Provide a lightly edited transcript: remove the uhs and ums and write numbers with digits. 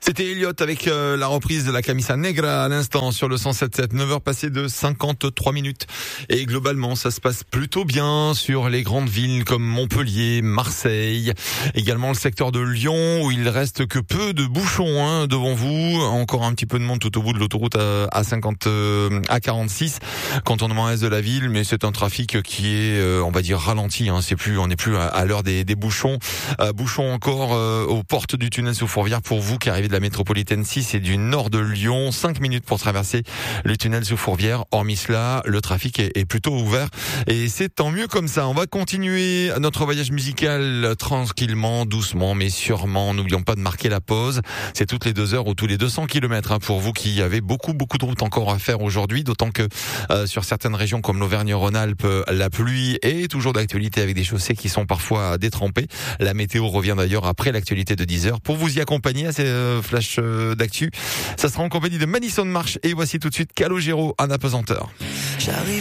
C'était Elliot avec la reprise de la Camisa Negra à l'instant sur le 107.7, 9h passées de 53 minutes. Et globalement, ça se passe plutôt bien sur les grandes villes comme Montpellier, Marseille, également le secteur de Lyon où il reste que peu de bouchons devant vous. Encore un petit peu de monde tout au bout de l'autoroute à 46, contournement est de la ville, mais c'est un trafic qui est, on va dire, ralenti. On n'est plus à l'heure des bouchons. Bouchons encore aux portes du tunnel sous Fourvière pour vous qui arrivez de la métropolitaine 6 et du nord de Lyon. 5 minutes pour traverser le tunnel sous Fourvière. Hormis cela, le trafic est plutôt ouvert et c'est tant mieux comme ça. On va continuer notre voyage musical tranquillement, doucement, mais sûrement. N'oublions pas de marquer la pause. C'est toutes les 2 heures ou tous les 200 kilomètres pour vous qui avez beaucoup de routes encore à faire aujourd'hui, d'autant que sur certaines régions comme l'Auvergne-Rhône-Alpes, la pluie est toujours d'actualité avec des chaussées qui sont parfois détrempées. La météo revient d'ailleurs après l'actualité de 10h pour vous y accompagner à ces flashs d'actu. Ça sera en compagnie de Madison Marsh et voici tout de suite Calogero en apesanteur.